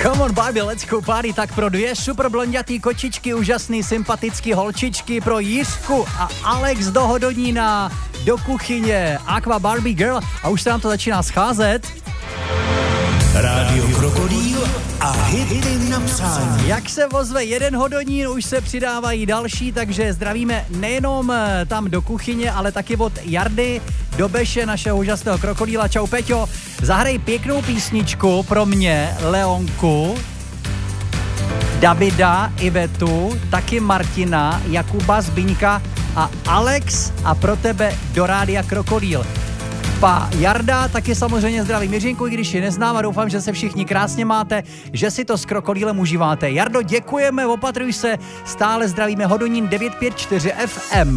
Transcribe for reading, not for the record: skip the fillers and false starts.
Come on baby, let's go party, tak pro dvě super blondětý kočičky, úžasný sympatický holčičky, pro Jiřku a Alex do Hodonína, do kuchyně, Aqua Barbie Girl a už se nám to začíná scházet. Rádio Krokodýl a hity na přání. Jak se ozve jeden Hodonín, už se přidávají další, takže zdravíme nejenom tam do kuchyně, ale taky od Jardy do Beše, našeho úžasného krokodýla. Čau Peťo, zahrej pěknou písničku pro mě, Leonku, Davida, Ivetu, taky Martina, Jakuba, Zbyňka a Alex a pro tebe do Rádia Krokodýl. Pa Jarda, taky samozřejmě zdravím Jiřinku, i když ji neznám a doufám, že se všichni krásně máte, že si to s Krokodýlem užíváte. Jardo, děkujeme, opatruj se, stále zdravíme Hodonín 954 FM.